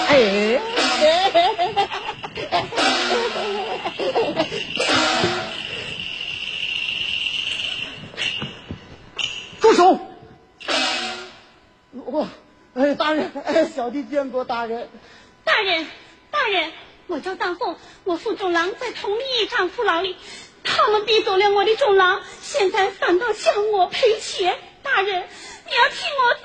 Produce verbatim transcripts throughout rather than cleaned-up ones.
哎，住手！ 我，哎，大人，哎，小弟见过大人。 大人，大人，我叫当凤，我父众郎在同里一场父老里，他们逼走了我的众郎，现在反倒向我赔钱。大人，你要替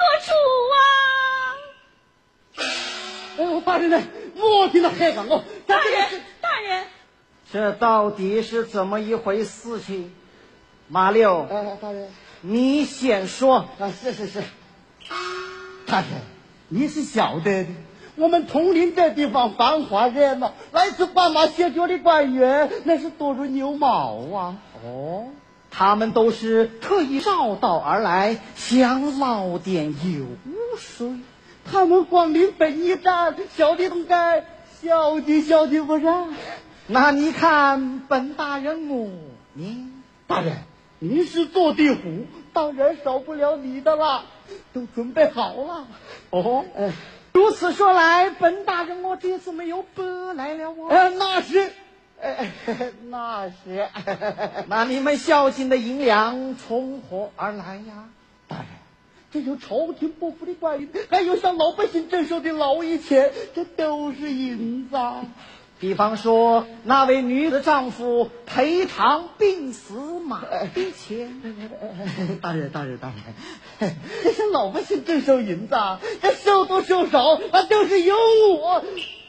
我做主啊！ 哎呦，大人呢？我听到海港哦。 大人，大人， 这到底是怎么一回事情？马六， 哎，大人， 你先说。 啊，是是是。大人，你是晓得的，我们铜陵这地方繁华热闹，来自斑马线脚的官员那是多如牛毛啊。 哦，他们都是特意绕道而来，想捞点油水。 他们光临本一站，小弟同该小弟小弟不让。 那你看本大人我呢？ 大人，您是做地虎，当然少不了你的啦，都准备好了。 哦，呃、如此说来，本大人我这次没有白来了哦。 呃，那是，呃，那是。 那你们孝敬的银两从何而来呀？ 大人，这有朝廷拨付的官员，还有向老百姓征收的劳役钱，这都是银子。 比方说，那位女子丈夫陪堂病死马的钱。 大人，大人，大人，这是老百姓征收银子，这收多收少，那都是由我。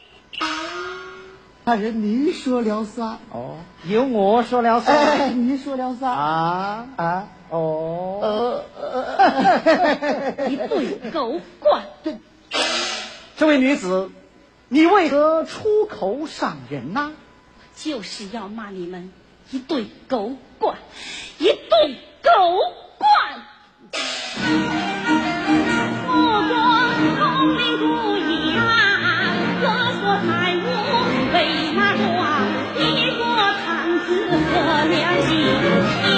大人，您说了算。 哦，由我说了算。 哎，您说了算。 啊啊哦。 呃，一对狗官。 这这位女子，你为何出口伤人呢？ 就是要骂你们一对狗官，一对狗官。